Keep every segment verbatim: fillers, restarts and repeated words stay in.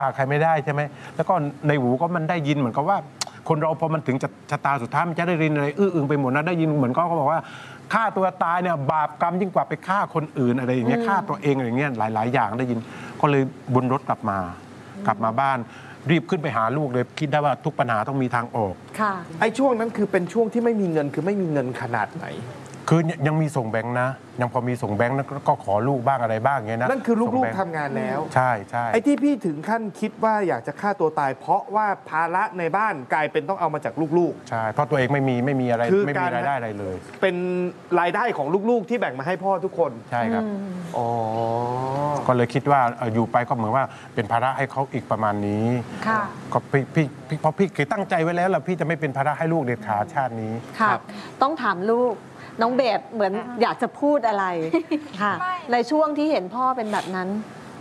ใครไม่ได้ใช่ไหมแล้วก็ในหูก็มันได้ยินเหมือนกับว่าคนเราพอมันถึงจะชะตาสุดท้ายมันจะได้ยินอะไรอื้ออึงไปหมดนะได้ยินเหมือนก็เขาบอกว่าฆ่าตัวตายเนี่ยบาปกรรมยิ่งกว่าไปฆ่าคนอื่นอะไรอย่างเงี้ยฆ่าตัวเองอะไรอย่างเงี้ยหลายๆอย่างได้ยินก็เลยบนรถกลับมากลับมาบ้านรีบขึ้นไปหาลูกเลยคิดได้ว่าทุกปัญหาต้องมีทางออกค่ะไอ้ช่วงนั้นคือเป็นช่วงที่ไม่มีเงินคือไม่มีเงินขนาดไหนคือยังมีส่งแบงค์นะยังพอมีส่งแบงค์ก็ขอลูกบ้างอะไรบ้างเงี้ยนะนั่นคือลูกๆทำงานแล้วใช่ใช่ไอ้ที่พี่ถึงขั้นคิดว่าอยากจะฆ่าตัวตาย เพราะว่าภาระในบ้านกลายเป็นต้องเอามาจากลูกๆใช่เพราะตัวเองไม่มีไม่มีอะไรไม่มีรายได้อะไรเลยเป็นรายได้ของลูกๆที่แบ่งมาให้พ่อทุกคนใช่ครับอ๋อก็เลยคิดว่าอยู่ไปก็เหมือนว่าเป็นภาระให้เขาอีกประมาณนี้ค่ะก็พี่พี่เพราะพี่เคยตั้งใจไว้แล้วล่ะพี่จะไม่เป็นภาระให้ลูกเด็ดขาดชาตินี้ค่ะต้องถามลูกน้องเบสเหมือนอยากจะพูดอะไรค่ะในช่วงที่เห็นพ่อเป็นแบบนั้น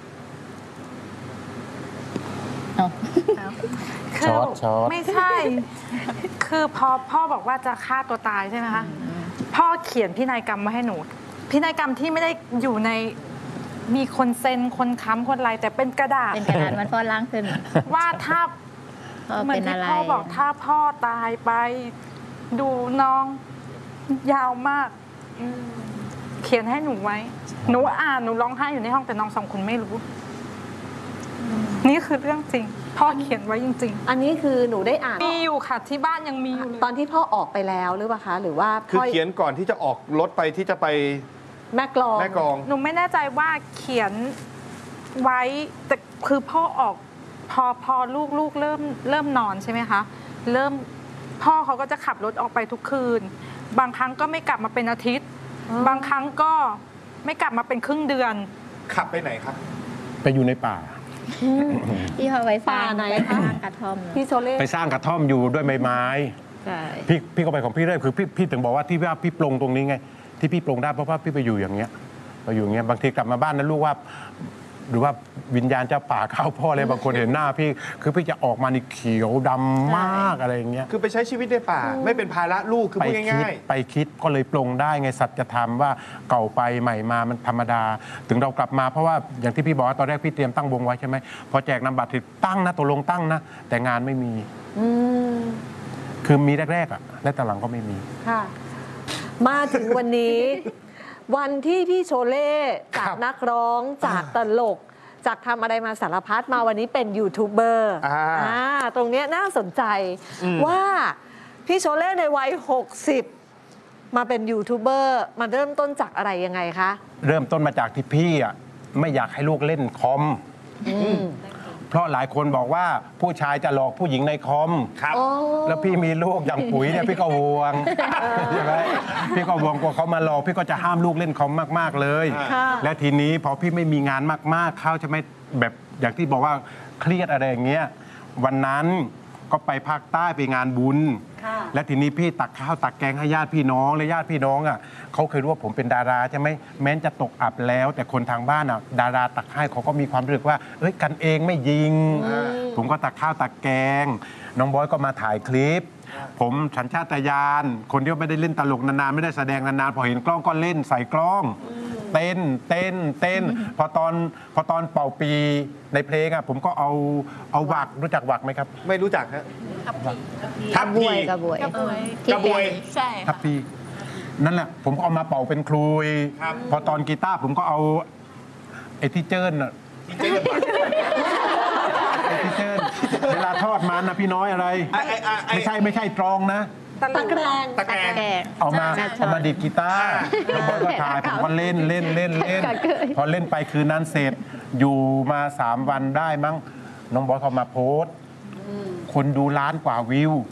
ช็อตช็อตไม่ใช่คือพอพ่อบอกว่าจะฆ่าตัวตายใช่ไหมคะพ่อเขียนพินัยกรรมมาให้หนูพินัยกรรมที่ไม่ได้อยู่ในมีคนเซ็นคนค้ำคนอะไรแต่เป็นกระดาษเป็นกระดาษมันพ่อล้างขึ้นว่าถ้าเหมือนที่พ่อบอกถ้าพ่อตายไปดูน้องยาวมากเขียนให้หนูไว้หนูอ่านหนูร้องไห้อยู่ในห้องแต่น้องสองคนไม่รู้นี่คือเรื่องจริงพ่อเขียนไว้จริงๆอันนี้คือหนูได้อ่านมีอยู่ค่ะที่บ้านยังมีอยู่ตอนที่พ่อออกไปแล้วหรือเปล่าคะหรือว่าคือเขียนก่อนที่จะออกรถไปที่จะไปแม่กลองแม่กลองหนูไม่แน่ใจว่าเขียนไว้แต่คือพ่อออกพอพอลูกลูกเริ่มเริ่มนอนใช่ไหมคะเริ่มพ่อเขาก็จะขับรถออกไปทุกคืนบางครั้งก็ไม่กลับมาเป็นอาทิตย์บางครั้งก็ไม่กลับมาเป็นครึ่งเดือนขับไปไหนครับไปอยู่ในป่าที่เขาไปสร้างไหนคะกระท่อมพี่โซเล่ไปสร้างกระท่อมอยู่ด้วยไม้ไม้พี่พี่ก็ไปของพี่ได้คือพี่พี่ถึงบอกว่าที่ว่าพี่ปลงตรงนี้ไงที่พี่ปลงได้เพราะว่าพี่ไปอยู่อย่างเงี้ยไปอยู่อย่างเงี้ยบางทีกลับมาบ้านนั้นลูกว่าหรือว่าวิญญาณเจ้าป่าเข้าพ่อเลยบางคนเห็นหน้าพี่คือพี่จะออกมานี่เขียวดำมากอะไรอย่างเงี้ยคือไปใช้ชีวิตในป่าไม่เป็นภาระลูกคือพูดง่ายๆไปคิดก็เลยปลงได้ไงสัจธรรมว่าเก่าไปใหม่มามันธรรมดาถึงเรากลับมาเพราะว่าอย่างที่พี่บอกว่าตอนแรกพี่เตรียมตั้งวงไว้ใช่ไหมพอแจกนามบัตรตั้งนะตกลงตั้งนะแต่งานไม่มีคือมีแรกๆอ่ะและแต่หลังก็ไม่มีค่ะมาถึงวันนี้วันที่พี่โชเล่จากนักร้องจากตลกจากทำอะไรมาสารพัดมาวันนี้เป็นยูทูบเบอร์ตรงนี้น่าสนใจว่าพี่โชเล่ในวัยหกสิบมาเป็นยูทูบเบอร์มันเริ่มต้นจากอะไรยังไงคะเริ่มต้นมาจากที่พี่อ่ะไม่อยากให้ลูกเล่นคอมเพราะหลายคนบอกว่าผู้ชายจะหลอกผู้หญิงในคอมครับแล้วพี่มีลูกอย่างปุ๋ยเนี่ยพี่ก็ห่วงใช่ไหมพี่ก็ห่วงกลัวเขามาหลอกพี่ก็จะห้ามลูกเล่นคอมมากๆเลยและทีนี้พอพี่ไม่มีงานมากๆเข้าใช่ไหมแบบอย่างที่บอกว่าเครียดอะไรอย่างเงี้ยวันนั้นก็ไปภาคใต้ไปงานบุญและทีนี้พี่ตักข้าวตักแกงให้ญาติพี่น้องและญาติพี่น้องอ่ะเขาเคยรู้ว่าผมเป็นดาราใช่ไหมแม้จะตกอับแล้วแต่คนทางบ้านอ่ะดาราตักให้เขาก็มีความรู้สึกว่าเอ้ยกันเองไม่ยิงผมก็ตักข้าวตักแกงน้องบอยก็มาถ่ายคลิปผมสัญชาตญาณคนที่ไม่ได้เล่นตลกนานๆไม่ได้แสดงนานๆพอเห็นกล้องก็เล่นใส่กล้องเต้นเต้นเต้นพอตอนพอตอนเป่าปีในเพลงอ่ะผมก็เอาเอาวักรู้จักวักไหมครับไม่รู้จักฮะทับบวยกระบวยกระบวยใช่ทับปีนั่นแหละผมก็เอามาเป่าเป็นครุยพอตอนกีตาร์ผมก็เอาไอ้ที่เจิ้นอ่ะไอ้ที่เจิ้นเวลาทอดมันนะพี่น้อยอะไรไม่ใช่ไม่ใช่ตรองนะตะแกรงตะแกรงเอามาเอามาดีดกีตาร์แล้วบอยก็ถ่ายผมก็เล่นเล่นเล่นเล่นพอเล่นไปคืนนั้นเสร็จอยู่มาสามวันได้มั้งน้องบอยเขามาโพสต์คนดูล้านกว่าวิว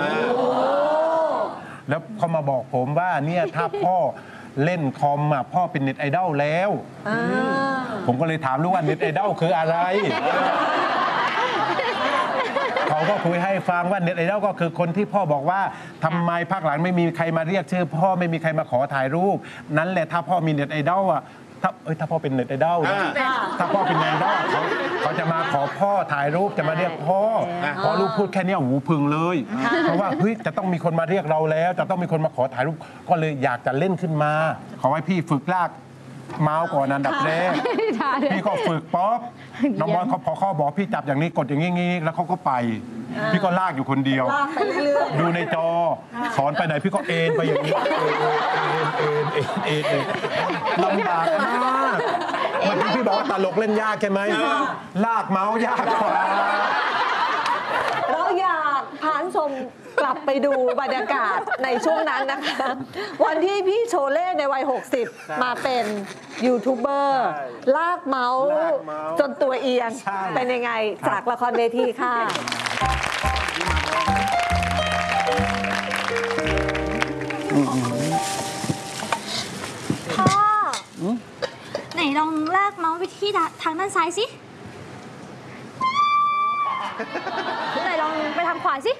แล้วเขามาบอกผมว่าเนี่ยถ้าพ่อเล่นคอมอ่ะพ่อเป็นเน็ตไอดอลแล้วผมก็เลยถามลูกว่าเน็ตไอดอลคืออะไรเขาก็คุยให้ฟังว่าเน็ตไอดอลก็คือคนที่พ่อบอกว่าทำไมภาคหลังไม่มีใครมาเรียกชื่อพ่อไม่มีใครมาขอถ่ายรูปนั้นแหละถ้าพ่อมีเน็ตไอดอลอ่ะถ้าเอ้ยถ้าพ่อเป็นเน็ตไอดอลนะถ้าพ่อเป็นเน็ตไอดอลเขาเขาจะมาขอพ่อถ่ายรูปจะมาเรียกพ่อพอลูกพูดแค่นี้หูพึงเลยเพราะว่าเฮ้ยจะต้องมีคนมาเรียกเราแล้วจะต้องมีคนมาขอถ่ายรูปก็เลยอยากจะเล่นขึ้นมาขอให้พี่ฝึกลากเมาส์ก่อนอันดับแรกพี่ก็ฝึกป๊อปน้องบอลเขาพอเขาบอกพี่จับอย่างนี้กดอย่างนี้งี้แล้วเขาก็ไป พี่ก็ลากอยู่คนเดียวลากไปเรื่อยดูในจอสอนไปไหนพี่ก็เอ็นไปอย่างนี้เอ็นเอ็นเอ็นเอ็นเอ็นลำบากมากเมื่อกี้พี่บอกว่าตลกเล่นยากใช่ไหมลากเมาส์ยากกว่าๆเราอยากพาคุณผู้ชมกลับไปดูบรรยากาศในช่วงนั้นนะคะ วันที่พี่โชเล่ในวัย หกสิบ มาเป็นยูทูบเบอร์ลากเมาส์จนตัวเอียง เป็นยังไงจากละครเวทีค่ะพ่ออไหนลองลากเมาส์ไปที่ทางด้านซ้ายสิ ไหนลองไปทางขวาสิ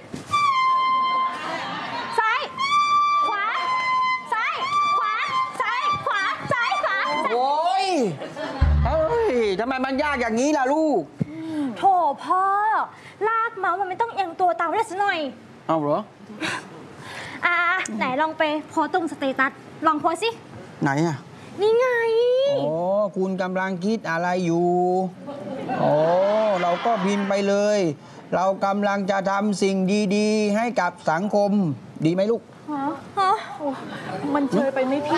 ซ้าย ขวา ซ้าย ขวา ซ้าย ขวา ซ้าย ขวาโอ้ยเฮ้ยทำไมมันยากอย่างนี้ล่ะลูกโถพ่อ ลากเมาส์มันไม่ต้องเอียงตัวตามได้สักหน่อยเอาเหรออ่าไหนลองไปโพสต์ตรงสเตตัส ลองโพสต์สิไหนอ่ะนี่ไงอ๋อ คุณกำลังคิดอะไรอยู่อ๋อเราก็พิมพ์ไปเลย เรากำลังจะทำสิ่งดีๆ ให้กับสังคม ดีไหมลูกฮะมันเชยไปไหมพี่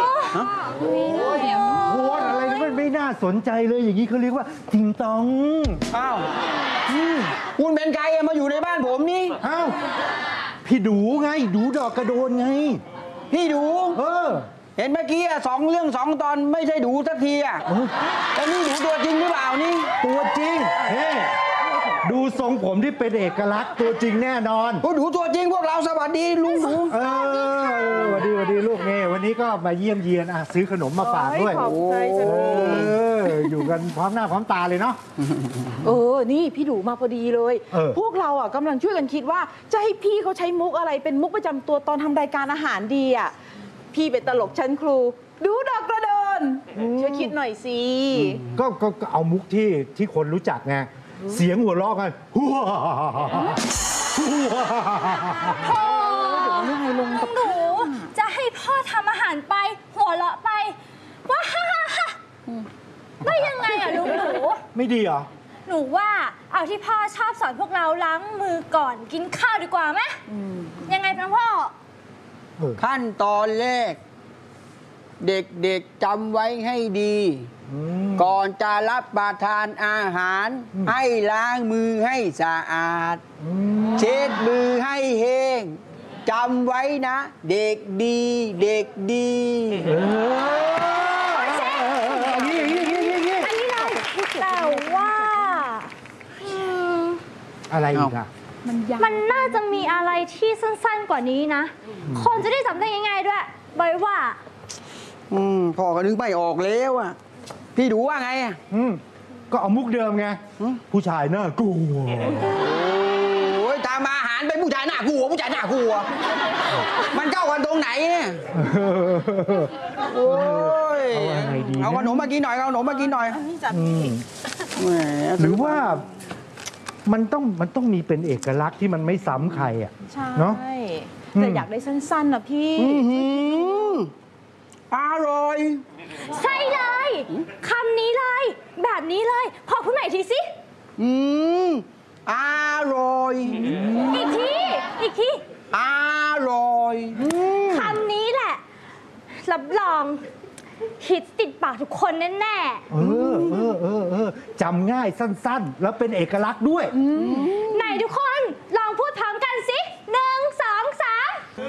โพสต์อะไรนี่มันไม่น่าสนใจเลยอย่างนี้เขาเรียกว่าติงตองอ้าวคุณเป็นใครอะมาอยู่ในบ้านผมนี่อ้าวพี่ดูไงดูดอกกระโดนไงพี่ดูเออเห็นเมื่อกี้อะสองเรื่องสองตอนไม่ใช่ดูสักทีอะแล้วนี่ดูตัวจริงหรือเปล่านี่ตัวจริงเฮ้ดูทรงผมที่เป็นเอกลักษณ์ตัวจริงแน่นอนโอ้ดูตัวจริงพวกเราสวัสดีลุงหนูเออสวัสดีสวัสดีลูกเน่วันนี้ก็มาเยี่ยมเยียนอ่ะซื้อขนมมาฝากด้วยขอบใจจังเอออยู่กันพร้อมหน้าพร้อมตาเลยเนาะเออ นี่พี่ดูมาพอดีเลยเออพวกเราอ่ะกำลังช่วยกันคิดว่าจะให้พี่เขาใช้มุกอะไรเป็นมุกประจำตัวตอนทำรายการอาหารดีอ่ะ พี่เป็นตลกชั้นครู ดูดอกกระเดิน ช่วยคิดหน่อยสิก็ก็ก็เอามุกที่ที่คนรู้จักไงเสียงหัวเราะกันฮัวฮัวพ่อหนูจะให้พ่อทำอาหารไป หัวเราะไป ว่าฮ่าฮ่าฮ่าได้ยังไงอ่ะลุงหนูไม่ดีเหรอหนูว่าเอาที่พ่อชอบสอนพวกเราล้างมือก่อนกินข้าวดีกว่าไหมยังไงนะพ่อขั้นตอนแรก เด็กๆจำไว้ให้ดี ก่อนจะรับประทานอาหาร ให้ล้างมือให้สะอาด เช็ดมือให้แห้งจำไว้นะ เด็กดี เด็กดีเอออย่างนี้อย่างนี้อย่างนี้อันนี้เลยแต่ว่าอืมอะไรอีกอ่ะมันน่าจะมีอะไรที่สั้นๆกว่านี้นะ คนจะได้จำได้ง่ายๆด้วยบอยว่าอืมพ่อก็นึกไม่ออกแล้วอ่ะ พี่ดูว่าไงอ่ะอืมก็เอามุกเดิมไง ผู้ชายน่ากลัวโอ้ยทำอาหารเป็นผู้ชายหน้ากลัวผู้ชายหน้ากลัว มันเข้ากันตรงไหนเนี่ยโอ้ยเอาอะไรดีนะเอาขนมมากินหน่อยเอาขนมมากินหน่อยอืมแหมหรือว่ามันต้องมันต้องมีเป็นเอกลักษณ์ที่มันไม่ซ้ำใครอ่ะใช่เนาะแต่อยากได้สั้นๆนะพี่อื้อหืออร่อยใช่เลยคำนี้เลย แบบนี้เลย พอพูดใหม่อีกทีสิอืมอร่อยอีกที อีกทีอร่อยคำนี้แหละ รับรองฮิตติดปากทุกคนแน่เออเออเออเออจำง่ายสั้นๆ แล้วเป็นเอกลักษณ์ด้วยๆไหนทุกคนลองพูดพร้อมกันสิหนึ่งสองสาม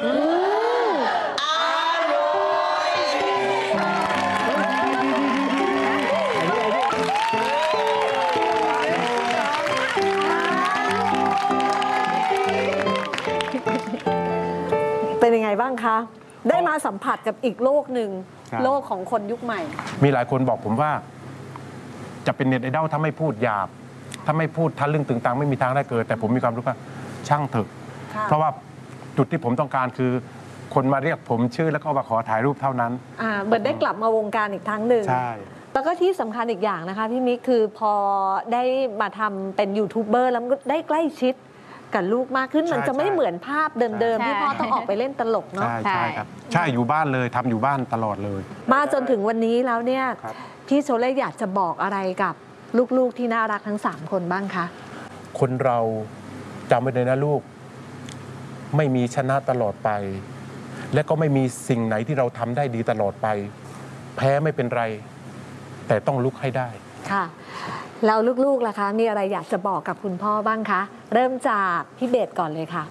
เป็นยังไงบ้างคะ ได้มาสัมผัสกับอีกโลกหนึ่งครับโลกของคนยุคใหม่มีหลายคนบอกผมว่า จะเป็นเน็ตไอดอลถ้าไม่พูดหยาบ ถ้าไม่พูดทะลึ่งตึงตังไม่มีทางได้เกิด แต่ผมมีความรู้ว่าช่างเถอะค่ะเพราะว่าจุดที่ผมต้องการคือ คนมาเรียกผมชื่อแล้วก็มาขอถ่ายรูปเท่านั้นอ่าเหมือนได้กลับมาวงการอีกครั้งหนึ่งใช่แล้วก็ที่สำคัญอีกอย่างนะคะพี่มิกคือพอได้มาทำเป็นยูทูบเบอร์แล้วก็ได้ใกล้ชิดกับลูกมากขึ้นใช่มันจะไม่ใช่เหมือนภาพเดิมๆที่พ่อต้องออกไปเล่นตลกเนาะใช่ใช่ครับ ใช่อยู่บ้านเลยทำอยู่บ้านตลอดเลยมาจนถึงวันนี้แล้วเนี่ยครับพี่โชเล่อยากจะบอกอะไรกับลูกๆที่น่ารักทั้งสามคนบ้างคะคนเราจำไว้เลยนะลูก ไม่มีชนะตลอดไป และก็ไม่มีสิ่งไหนที่เราทำได้ดีตลอดไป แพ้ไม่เป็นไร แต่ต้องลุกให้ได้ค่ะ แล้วลูกๆล่ะคะ มีอะไรอยากจะบอกกับคุณพ่อบ้างคะ เริ่มจากพี่เบสก่อนเลยค่ะ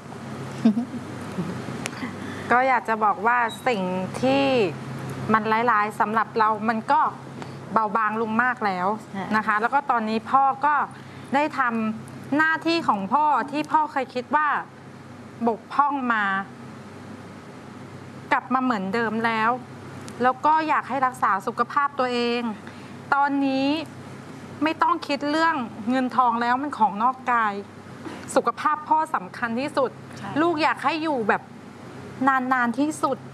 ก็อยากจะบอกว่าสิ่งที่มันร้ายๆสำหรับเรามันก็เบาบางลงมากแล้วนะคะ แล้วก็ตอนนี้พ่อก็ได้ทำหน้าที่ของพ่อที่พ่อเคยคิดว่าบกพร่องมา กลับมาเหมือนเดิมแล้ว แล้วก็อยากให้รักษาสุขภาพตัวเอง ตอนนี้ไม่ต้องคิดเรื่องเงินทองแล้วมันของนอกกาย สุขภาพพ่อสำคัญที่สุด ลูกอยากให้อยู่แบบนานๆที่สุด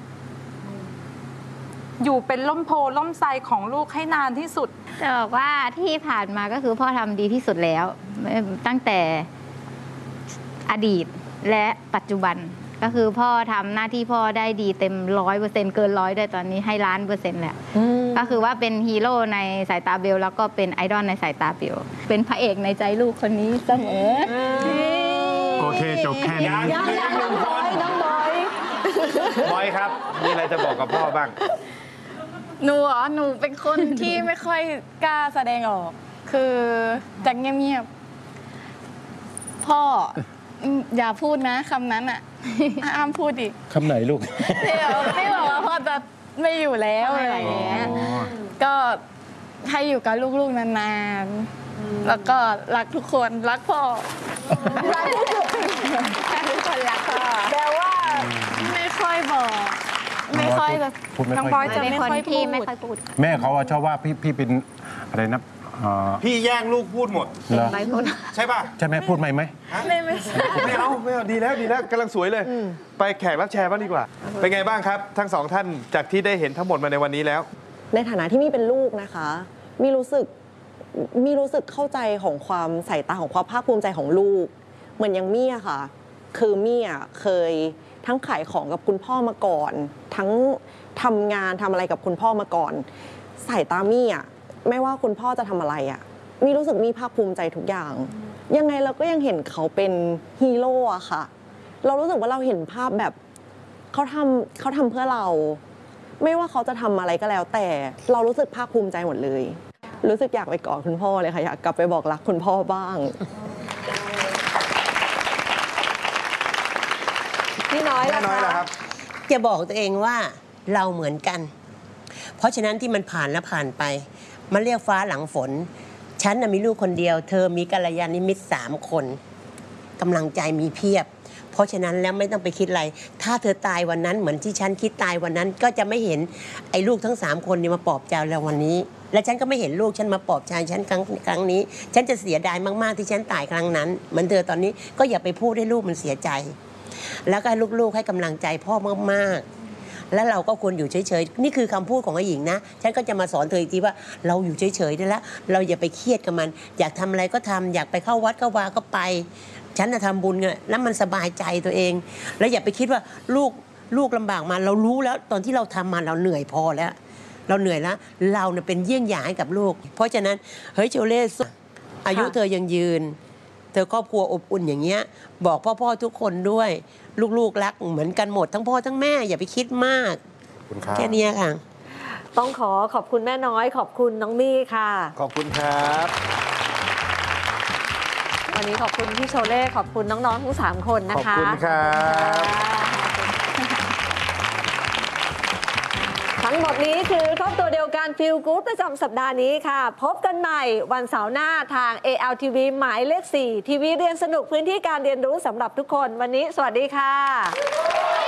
อยู่เป็นล่มโพล่มไทรของลูกให้นานที่สุดจะบอกว่าที่ผ่านมาก็คือพ่อทำดีที่สุดแล้วตั้งแต่อดีตและปัจจุบันก็คือพ่อทำหน้าที่พ่อได้ดีเต็มร้อยเปอร์เซ็นต์เกินร้อยได้ตอนนี้ให้ล้านเปอร์เซ็นต์แหละก็คือว่าเป็นฮีโร่ในสายตาเบลแล้วก็เป็นไอดอลในสายตาเบลเป็นพระเอกในใจลูกคนนี้เสมอโอเคจบแค่นี้ยังยังน้องบอยน้องบอยบอยครับ มีอะไรจะบอกกับพ่อบ้างหนูเหรอหนูเป็นคนที่ไม่ค่อยกล้าแสดงออก คือจะเงียบๆพ่ออืมอย่าพูดนะคำนั้นอ่ะ ห้ามพูดอีกคำไหนลูกที่บอกที่บอกว่าพ่อจะไม่อยู่แล้วอะไรอย่างเงี้ยก็ให้อยู่กับลูกๆนานๆแล้วก็รักทุกคนรักพ่อรักทุกคนรักพ่อแปลว่าไม่ค่อยบอก ไม่ค่อยจะพูดไม่น้องค่อยบอยจะเป็นไม่คนค่อยที่พูไม่ดค่อยพูดแม่เขาอะชอบว่าพี่พี่เป็นอะไรนะเอ่อพี่แย่งลูกพูดหมดเหรอไม่พูดใช่ป่ะใช่ไหมพูดไหมไหมไม่ไม่ใช่ไม่เอาไม่เอาดีแล้วดีแล้วกำลังสวยเลย ไปแขกรับแชร์บ้างดีกว่า เป็นไงบ้างครับ ทั้งสองท่านจากที่ได้เห็นทั้งหมดมาในวันนี้แล้วในฐานะที่มี่เป็นลูกนะคะ มีรู้สึกมีรู้สึกเข้าใจของความสายตาของความภาคภูมิใจของลูก เหมือนอย่างมี่อะค่ะ คือมี่อะเคยทั้งขายของกับคุณพ่อมาก่อน ทั้งทำงานทำอะไรกับคุณพ่อมาก่อน สายตามี่อะไม่ว่าคุณพ่อจะทำอะไรอะมีรู้สึกมีภาคภูมิใจทุกอย่าง ยังไงเราก็ยังเห็นเขาเป็นฮีโร่อะค่ะ เรารู้สึกว่าเราเห็นภาพแบบเขาทำเขาทำเพื่อเรา ไม่ว่าเขาจะทำอะไรก็แล้ว แต่เรารู้สึกภาคภูมิใจหมดเลย รู้สึกอยากไปกอดคุณพ่อเลยค่ะอยากกลับไปบอกรักคุณพ่อบ้างพี่น้อยแม่ล่ะน้อยคะล่ะครับจะบอกตัวเองว่าเราเหมือนกัน เพราะฉะนั้นที่มันผ่านแล้วผ่านไป มันเรียกฟ้าหลังฝน ฉันน่ะมีลูกคนเดียว เธอมีกัลยาณมิตรสามคนกำลังใจมีเพียบ เพราะฉะนั้นแล้วไม่ต้องไปคิดอะไร ถ้าเธอตายวันนั้นเหมือนที่ฉันคิดตายวันนั้น ก็จะไม่เห็นไอ้ลูกทั้งสามคนนี้มาปลอบใจเราวันนี้ และฉันก็ไม่เห็นลูกฉันมาปลอบใจฉันครั้งครั้งนี้ ฉันจะเสียดายมากๆที่ฉันตายครั้งนั้น เหมือนเธอตอนนี้ก็อย่าไปพูดให้ลูกมันเสียใจ แล้วก็ให้ลูกๆให้กำลังใจพ่อมากๆ แล้วเราก็ควรอยู่เฉยๆ นี่คือคำพูดของไอ้หญิงนะ ฉันก็จะมาสอนเธออีกทีว่าเราอยู่เฉยๆได้แล้ว เราอย่าไปเครียดกับมัน อยากทำอะไรก็ทำอยากไปเข้าวัดเข้าวาก็ไป ฉันน่ะทำบุญไงแล้วมันสบายใจตัวเอง แล้วอย่าไปคิดว่าลูกลูกลำบากมา เรารู้แล้วตอนที่เราทำมาเราเหนื่อยพอแล้ว เราเหนื่อยแล้ว เราเนี่ยเป็นเยี่ยงอย่างให้กับลูก เพราะฉะนั้นเฮ้ยโชเล่อายุเธอยังยืน เธอครอบครัวอบอุ่นอย่างเงี้ยบอกพ่อๆทุกคนด้วย ลูกๆรักเหมือนกันหมดทั้งพ่อทั้งแม่อย่าไปคิดมากแค่นี้ค่ะต้องขอขอบคุณแม่น้อยขอบคุณน้องมี่ค่ะขอบคุณครับวันนี้ขอบคุณพี่โชเล่ขอบคุณน้องๆทั้งสามคนนะคะขอบคุณครับทั้งหมดนี้คือครอบครัวเดียวกันฟีลกู๊ดประจำสัปดาห์นี้ค่ะ พบกันใหม่วันเสาร์หน้าทาง เอ แอล ที วี หมายเลข สี่ ทีวีเรียนสนุกพื้นที่การเรียนรู้สำหรับทุกคน วันนี้สวัสดีค่ะ